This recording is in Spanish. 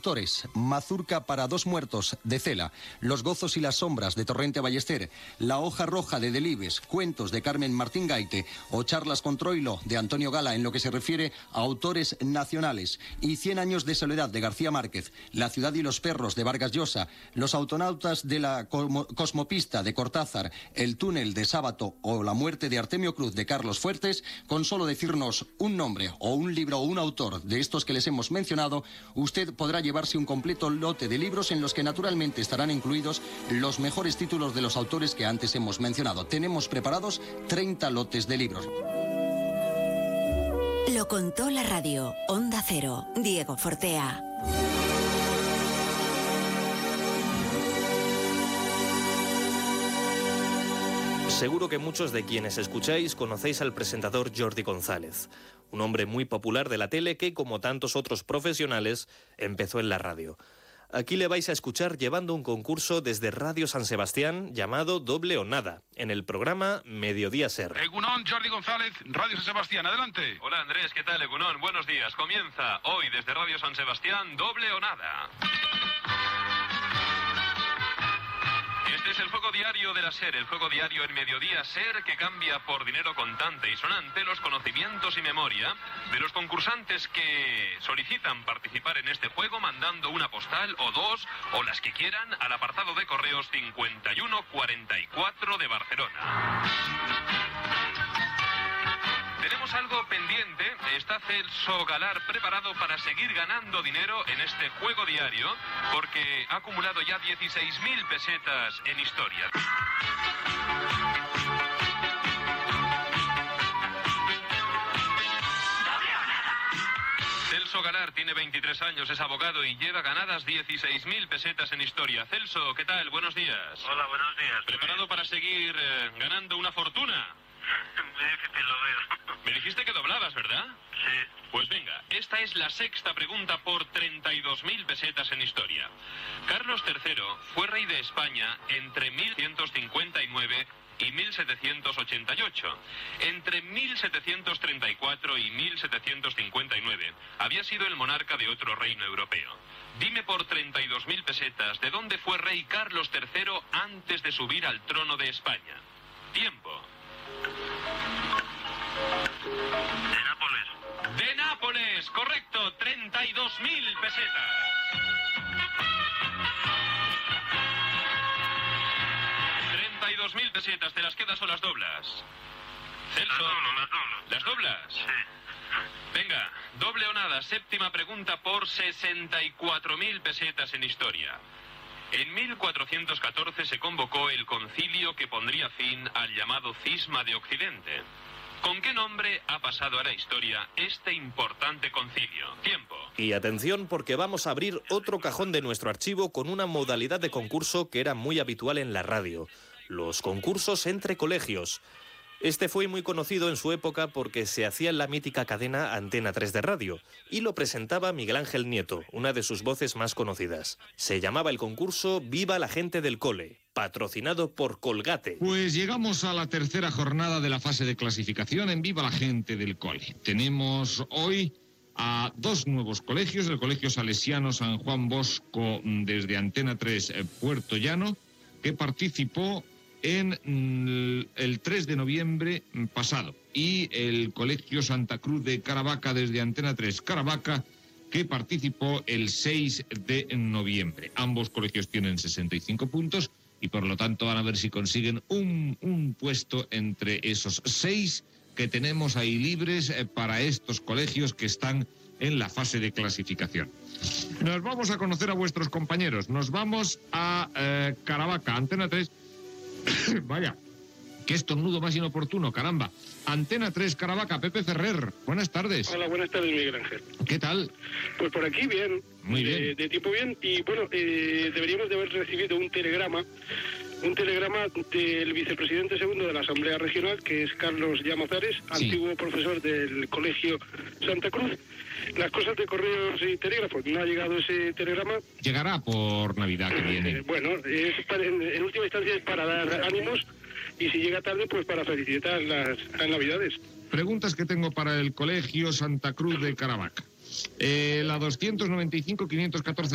Autores: Mazurca para dos muertos, de Cela; Los gozos y las sombras, de Torrente Ballester; La hoja roja, de Delibes; Cuentos, de Carmen Martín Gaite; o Charlas con Troilo, de Antonio Gala, en lo que se refiere a autores nacionales; y 100 años de soledad, de García Márquez; La ciudad y los perros, de Vargas Llosa; Los autonautas de la cosmopista, de Cortázar; El túnel, de Sábato; o La muerte de Artemio Cruz, de Carlos Fuertes. Con solo decirnos un nombre o un libro o un autor de estos que les hemos mencionado, usted podrá llevarse un completo lote de libros en los que naturalmente estarán incluidos los mejores títulos de los autores que antes hemos mencionado. Tenemos preparados 30 lotes de libros. Lo contó la radio. Onda Cero. Diego Fortea. Seguro que muchos de quienes escucháis conocéis al presentador Jordi González, un hombre muy popular de la tele que, como tantos otros profesionales, empezó en la radio. Aquí le vais a escuchar llevando un concurso desde Radio San Sebastián llamado Doble o Nada, en el programa Mediodía Ser. Egunon, Jordi González, Radio San Sebastián, adelante. Hola Andrés, ¿qué tal, Egunon? Buenos días. Comienza hoy desde Radio San Sebastián Doble o Nada. Este es el fuego diario de la SER, el fuego diario en Mediodía Ser, que cambia por dinero contante y sonante los conocimientos y memoria de los concursantes que solicitan participar en este juego mandando una postal o dos, o las que quieran, al apartado de correos 5144 de Barcelona. Tenemos algo pendiente. Está Celso Galar preparado para seguir ganando dinero en este juego diario, porque ha acumulado ya 16.000 pesetas en historia. Celso Galar tiene 23 años, es abogado y lleva ganadas 16.000 pesetas en historia. Celso, ¿qué tal? Buenos días. Hola, buenos días. ¿Preparado para seguir ganando una fortuna? Muy difícil, lo veo. Me dijiste que doblabas, ¿verdad? Sí. Pues venga, esta es la sexta pregunta por 32.000 pesetas en historia. Carlos III fue rey de España entre 1159 y 1788. Entre 1734 y 1759 había sido el monarca de otro reino europeo. Dime por 32.000 pesetas de dónde fue rey Carlos III antes de subir al trono de España. Tiempo. De Nápoles. ¡De Nápoles! ¡Correcto! 32.000 pesetas. 32.000 pesetas. ¿Te las quedas o las doblas? Celso. Las doblo. ¿Las doblas? Sí. Venga, doble o nada. Séptima pregunta por 64.000 pesetas en historia. En 1414 se convocó el concilio que pondría fin al llamado Cisma de Occidente. ¿Con qué nombre ha pasado a la historia este importante concilio? Tiempo. Y atención, porque vamos a abrir otro cajón de nuestro archivo con una modalidad de concurso que era muy habitual en la radio: los concursos entre colegios. Este fue muy conocido en su época porque se hacía en la mítica cadena Antena 3 de radio y lo presentaba Miguel Ángel Nieto, una de sus voces más conocidas. Se llamaba el concurso Viva la gente del cole, patrocinado por Colgate. Pues llegamos a la tercera jornada de la fase de clasificación en Viva la gente del cole. Tenemos hoy a dos nuevos colegios: el Colegio Salesiano San Juan Bosco desde Antena 3 Puerto Llano, que participó en el 3 de noviembre pasado, y el Colegio Santa Cruz de Caravaca desde Antena 3 Caravaca, que participó el 6 de noviembre. Ambos colegios tienen 65 puntos y por lo tanto van a ver si consiguen un puesto entre esos 6 que tenemos ahí libres para estos colegios que están en la fase de clasificación. Nos vamos a conocer a vuestros compañeros. Nos vamos a Caravaca, Antena 3. Vaya, qué estornudo más inoportuno, caramba. Antena 3 Caravaca, Pepe Ferrer, buenas tardes. Hola, buenas tardes, Miguel Ángel. ¿Qué tal? Pues por aquí bien. Muy bien. De tiempo bien, y bueno, deberíamos de haber recibido un telegrama del vicepresidente segundo de la Asamblea Regional, que es Carlos Llamazares, sí, antiguo profesor del Colegio Santa Cruz. Las cosas de correos y telégrafos, no ha llegado ese telegrama. Llegará por Navidad que viene. Bueno, en última instancia es para dar ánimos, y si llega tarde, pues para felicitar las Navidades. Preguntas que tengo para el Colegio Santa Cruz de Caravaca. La 295-514